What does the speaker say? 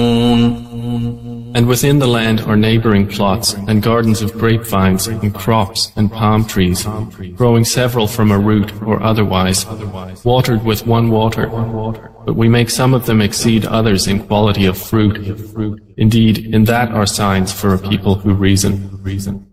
And within the land are neighboring plots and gardens of grapevines and crops and palm trees, growing several from a root or otherwise, watered with one water. But we make some of them exceed others in quality of fruit. Indeed, in that are signs for a people who reason.